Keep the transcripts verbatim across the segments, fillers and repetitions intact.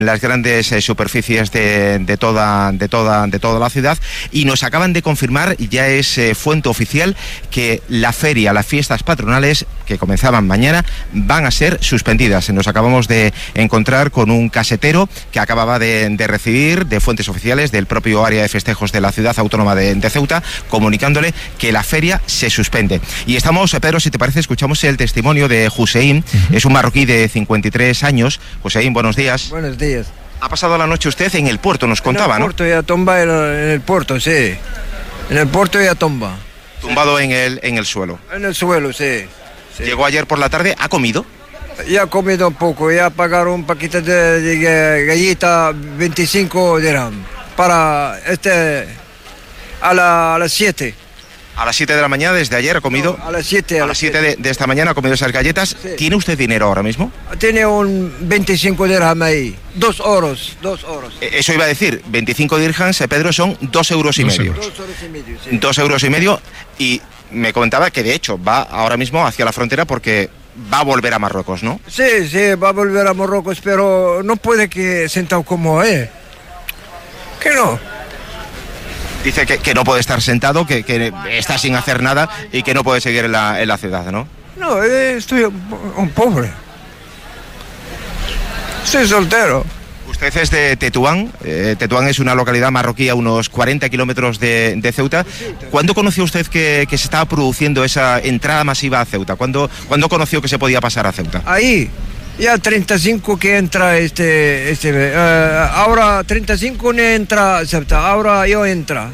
las grandes eh, superficies de, de, toda, de, toda, de toda la ciudad, y nos acaban de confirmar, ya es eh, fuente oficial, que la feria, las fiestas patronales que comenzaban mañana van a ser suspendidas. Nos acabamos de encontrar con un casetero que acababa de, de recibir de fuentes oficiales del propio área de festejos de la ciudad autónoma de, de Ceuta, comunicándole que la feria se suspende. Y estamos, Pedro, si te parece, escuchamos el testimonio de Hussein. Uh-huh. Es un marroquí de cincuenta y tres años. Hussein, buenos días. Buenos días. Ha pasado la noche usted en el puerto, nos contaba, ¿no? En el puerto, ¿no? Ya tumba en el puerto, sí. En el puerto ya tumba. Tumbado en el, en el suelo. En el suelo, sí, sí. Llegó ayer por la tarde, ¿ha comido? Ya ha comido un poco, ya pagaron un paquete de, de galleta, veinticinco dirham, para este, a, la, a las siete. A las siete de la mañana, desde ayer ha comido. No, a las siete. A, a las siete de, de esta mañana ha comido esas galletas. Sí. ¿Tiene usted dinero ahora mismo? Tiene un veinticinco dirham ahí. Dos euros, dos euros. Eso iba a decir, veinticinco dirhams, Pedro, son dos euros y dos medio. Euros. Dos euros y medio, sí. Dos euros y medio, y me comentaba que de hecho va ahora mismo hacia la frontera porque va a volver a Marruecos, ¿no? Sí, sí, va a volver a Marruecos, pero no puede que sentado como es. ¿Qué no? Dice que, que no puede estar sentado, que, que está sin hacer nada y que no puede seguir en la, en la ciudad, ¿no? No, estoy un, un pobre. Estoy soltero. Usted es de Tetuán. Eh, Tetuán es una localidad marroquí a unos cuarenta kilómetros de, de Ceuta. ¿Cuándo conoció usted que, que se estaba produciendo esa entrada masiva a Ceuta? ¿Cuándo, ¿Cuándo conoció que se podía pasar a Ceuta? Ahí. Ya treinta y cinco que entra este, este uh, ahora treinta y cinco no entra, acepta, ahora yo entra.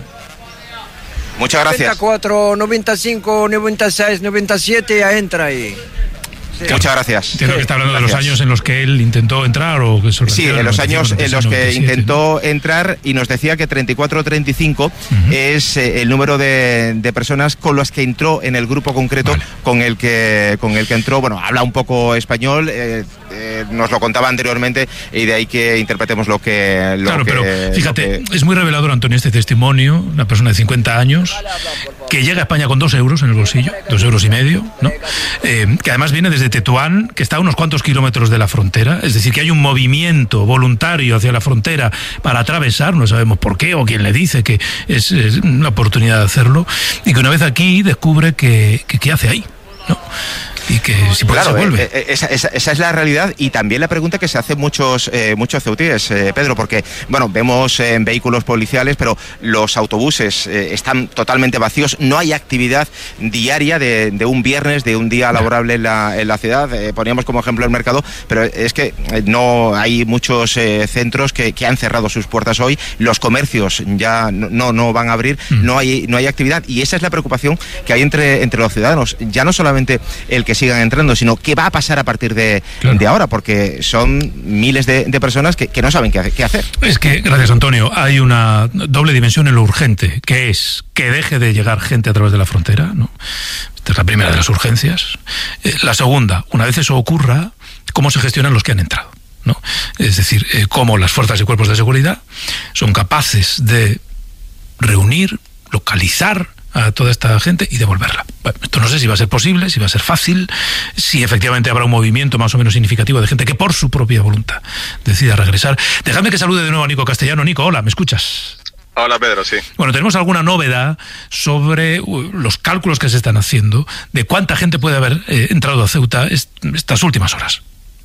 Muchas gracias. noventa y cuatro, noventa y cinco, noventa y seis, noventa y siete ya entra ahí. Sí. Muchas gracias. Entiendo que está hablando gracias. de los años en los que él intentó entrar o que se Sí, en los años en los que intentó entrar, y nos decía que treinta y cuatro o treinta y cinco uh-huh. es eh, el número de, de personas con las que entró en el grupo concreto, vale. con el que con el que entró. Bueno, habla un poco español, eh, eh, nos lo contaba anteriormente, y de ahí que interpretemos lo que lo Claro, que, pero fíjate, que... es muy revelador, Antonio, este testimonio, una persona de cincuenta años que llega a España con dos euros en el bolsillo, dos euros y medio, ¿no? Eh, que además viene desde Tetuán, que está a unos cuantos kilómetros de la frontera, es decir, que hay un movimiento voluntario hacia la frontera para atravesar, no sabemos por qué o quién le dice que es, es una oportunidad de hacerlo, y que una vez aquí descubre que, que ¿qué hace ahí? ¿No? Y que si puede claro, se vuelve. Eh, eh, esa, esa, esa es la realidad, y también la pregunta que se hace muchos eh, muchos ceutíes, eh, Pedro, porque bueno, vemos eh, vehículos policiales, pero los autobuses eh, están totalmente vacíos, no hay actividad diaria de, de un viernes, de un día laborable en la, en la ciudad. Eh, poníamos como ejemplo el mercado, pero es que eh, no hay muchos eh, centros que, que han cerrado sus puertas hoy, los comercios ya no, no van a abrir, mm. no hay no hay actividad, y esa es la preocupación que hay entre, entre los ciudadanos, ya no solamente el que sigan entrando, sino qué va a pasar a partir de, claro. de ahora, porque son miles de, de personas que, que no saben qué, qué hacer. Es que, gracias Antonio, hay una doble dimensión en lo urgente, que es que deje de llegar gente a través de la frontera, ¿no? Esta es la primera de las urgencias. Eh, la segunda, una vez eso ocurra, cómo se gestionan los que han entrado, ¿no? Es decir, eh, cómo las fuerzas y cuerpos de seguridad son capaces de reunir, localizar a toda esta gente y devolverla. Bueno, esto no sé si va a ser posible, si va a ser fácil, si efectivamente habrá un movimiento más o menos significativo de gente que por su propia voluntad decida regresar. Dejadme que salude de nuevo a Nico Castellano. Nico, hola, ¿me escuchas? Hola, Pedro, sí. Bueno, tenemos alguna novedad sobre uh, los cálculos que se están haciendo de cuánta gente puede haber eh, entrado a Ceuta est- estas últimas horas.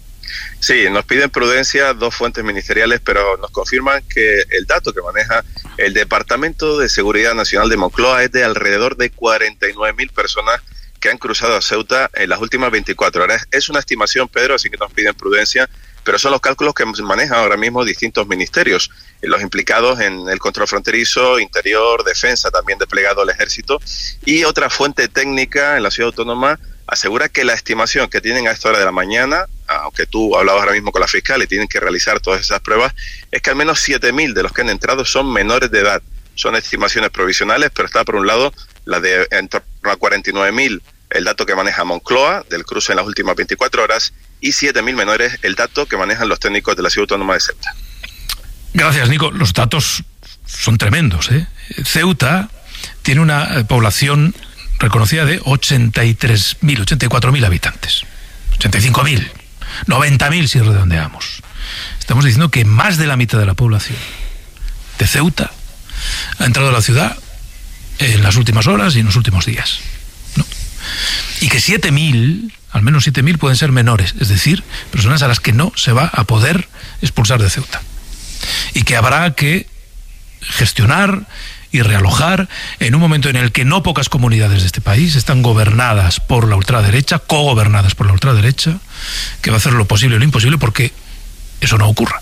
Sí, nos piden prudencia dos fuentes ministeriales, pero nos confirman que el dato que maneja el Departamento de Seguridad Nacional de Moncloa es de alrededor de cuarenta y nueve mil personas que han cruzado a Ceuta en las últimas veinticuatro horas. Es una estimación, Pedro, así que nos piden prudencia, pero son los cálculos que manejan ahora mismo distintos ministerios, los implicados en el control fronterizo, interior, defensa, también desplegado el ejército, y otra fuente técnica en la ciudad autónoma asegura que la estimación que tienen a esta hora de la mañana, aunque tú hablabas ahora mismo con la fiscal y tienen que realizar todas esas pruebas, es que al menos siete mil de los que han entrado son menores de edad. Son estimaciones provisionales, pero está por un lado la de en torno a cuarenta y nueve mil, el dato que maneja Moncloa del cruce en las últimas veinticuatro horas, y siete mil menores, el dato que manejan los técnicos de la ciudad autónoma de Ceuta. Gracias, Nico. Los datos son tremendos, ¿eh? Ceuta tiene una población reconocida de ochenta y tres mil, ochenta y cuatro mil habitantes, ochenta y cinco mil, noventa mil si redondeamos. estamos diciendo que más de la mitad de la población de Ceuta ha entrado a la ciudad en las últimas horas y en los últimos días, ¿no? Y que siete mil, al menos siete mil pueden ser menores, es decir, personas a las que no se va a poder expulsar de Ceuta. Y que habrá que gestionar y realojar en un momento en el que no pocas comunidades de este país están gobernadas por la ultraderecha, cogobernadas por la ultraderecha, que va a hacer lo posible y lo imposible porque eso no ocurra.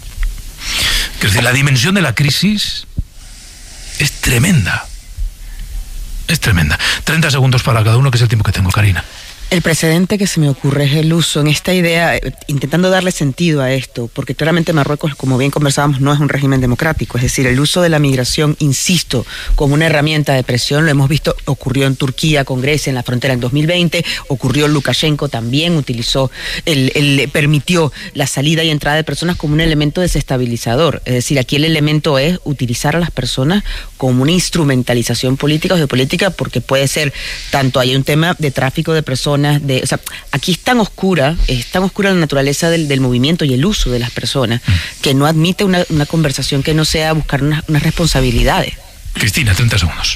Es decir, la dimensión de la crisis es tremenda. Es tremenda. treinta segundos para cada uno, que es el tiempo que tengo, Karina. El precedente que se me ocurre es el uso en esta idea, intentando darle sentido a esto, porque claramente Marruecos, como bien conversábamos, no es un régimen democrático. Es decir, el uso de la migración, insisto, como una herramienta de presión, lo hemos visto, ocurrió en Turquía con Grecia en la frontera en dos mil veinte, ocurrió Lukashenko, también utilizó, el, el, permitió la salida y entrada de personas como un elemento desestabilizador. Es decir, aquí el elemento es utilizar a las personas como una instrumentalización política o geopolítica, porque puede ser tanto, hay un tema de tráfico de personas. De, o sea, aquí es tan oscura, es tan oscura la naturaleza del, del movimiento y el uso de las personas, que no admite una, una conversación que no sea buscar unas, unas responsabilidades. Cristina, treinta segundos.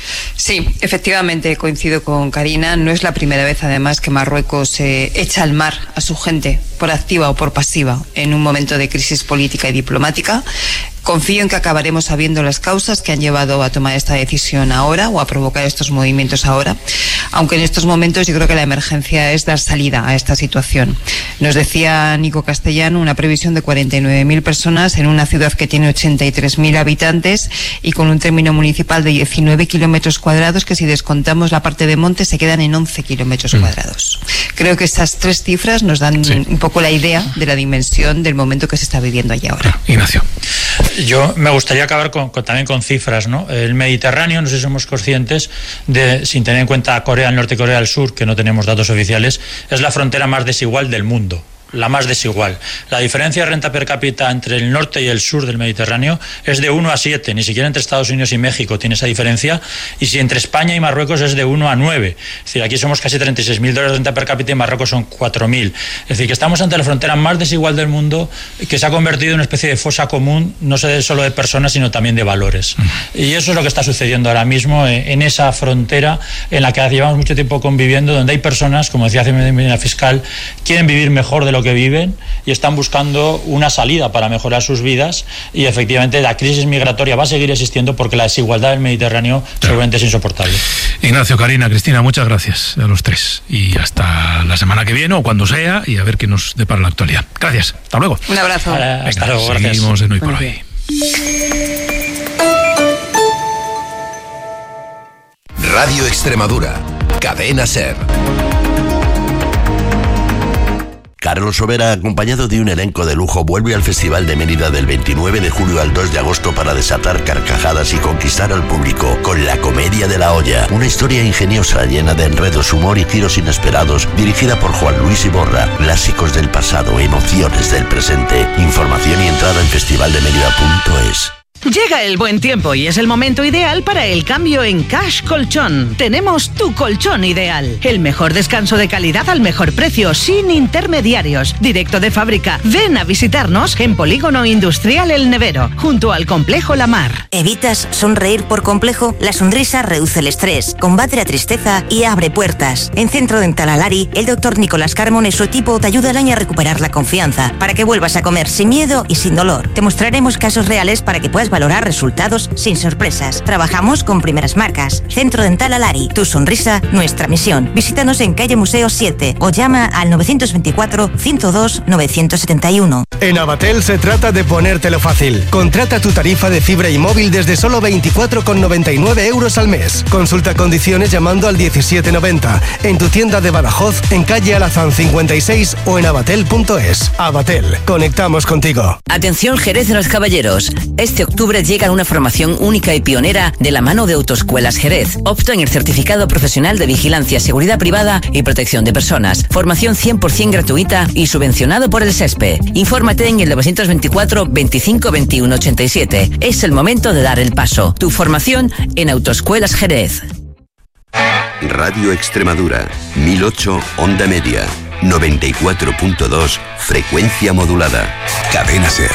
Sí, efectivamente, coincido con Karina. No es la primera vez, además, que Marruecos eh, echa al mar a su gente, por activa o por pasiva, en un momento de crisis política y diplomática. Confío en que acabaremos sabiendo las causas que han llevado a tomar esta decisión ahora o a provocar estos movimientos ahora, aunque en estos momentos yo creo que la emergencia es dar salida a esta situación. Nos decía Nico Castellano una previsión de cuarenta y nueve mil personas en una ciudad que tiene ochenta y tres mil habitantes y con un término municipal de diecinueve kilómetros cuadrados, que si descontamos la parte de monte se quedan en once kilómetros mm. cuadrados. Creo que esas tres cifras nos dan sí. un poco la idea de la dimensión del momento que se está viviendo allí ahora. Ignacio. Yo me gustaría acabar con, con, también con cifras, ¿no? El Mediterráneo, no sé si somos conscientes de, sin tener en cuenta Corea del Norte y Corea del Sur, que no tenemos datos oficiales, es la frontera más desigual del mundo. La más desigual. La diferencia de renta per cápita entre el norte y el sur del Mediterráneo es de uno a siete, ni siquiera entre Estados Unidos y México tiene esa diferencia, y si entre España y Marruecos es de uno a nueve. Es decir, aquí somos casi treinta y seis mil dólares de renta per cápita y en Marruecos son cuatro mil. Es decir, que estamos ante la frontera más desigual del mundo, que se ha convertido en una especie de fosa común, no solo de personas, sino también de valores. Y eso es lo que está sucediendo ahora mismo en esa frontera en la que llevamos mucho tiempo conviviendo, donde hay personas, como decía hace la fiscal, quieren vivir mejor de lo que viven y están buscando una salida para mejorar sus vidas, y efectivamente la crisis migratoria va a seguir existiendo porque la desigualdad del Mediterráneo claro. seguramente es insoportable. Ignacio, Karina, Cristina, muchas gracias a los tres y hasta la semana que viene o cuando sea, y a ver qué nos depara la actualidad. Gracias, hasta luego. Un abrazo. Venga, hasta luego, gracias. Seguimos en Hoy por Hoy. Radio Extremadura, Cadena SER. Carlos Sobera, acompañado de un elenco de lujo, vuelve al Festival de Mérida del veintinueve de julio al dos de agosto para desatar carcajadas y conquistar al público con La Comedia de la Olla, una historia ingeniosa llena de enredos, humor y giros inesperados, dirigida por Juan Luis Iborra. Clásicos del pasado, emociones del presente. Información y entrada en festival de mérida punto es. Llega el buen tiempo y es el momento ideal para el cambio en Cash Colchón. Tenemos tu colchón ideal. El mejor descanso de calidad al mejor precio, sin intermediarios. Directo de fábrica. Ven a visitarnos en Polígono Industrial El Nevero, junto al Complejo La Mar. ¿Evitas sonreír por complejo? La sonrisa reduce el estrés, combate la tristeza y abre puertas. En Centro Dental Alari, el doctor Nicolás Carmona y su equipo te ayudarán a recuperar la confianza para que vuelvas a comer sin miedo y sin dolor. Te mostraremos casos reales para que puedas valorar resultados sin sorpresas. Trabajamos con primeras marcas. Centro Dental Alari, tu sonrisa, nuestra misión. Visítanos en calle Museo siete o llama al nueve dos cuatro, ciento dos, novecientos setenta y uno. En Avatel se trata de ponértelo fácil. Contrata tu tarifa de fibra y móvil desde solo veinticuatro con noventa y nueve euros al mes. Consulta condiciones llamando al diecisiete noventa. En tu tienda de Badajoz, en calle Alazán cincuenta y seis o en avatel punto es. Avatel, conectamos contigo. Atención Jerez de los Caballeros. Este octubre llega una formación única y pionera de la mano de Autoescuelas Jerez. Opta en el certificado profesional de vigilancia, seguridad privada y protección de personas. Formación cien por ciento gratuita y subvencionado por el SESPE. Infórmate en el nueve dos cuatro, veinticinco, veintiuno, ochenta y siete. Es el momento de dar el paso. Tu formación en Autoescuelas Jerez. Radio Extremadura, mil ocho Onda Media, noventa y cuatro punto dos, frecuencia modulada. Cadena Ser.